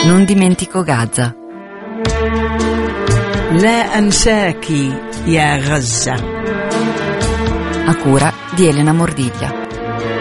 Non dimentico Gaza. لا أنساك يا غزة. A cura di Elena Mordiglia.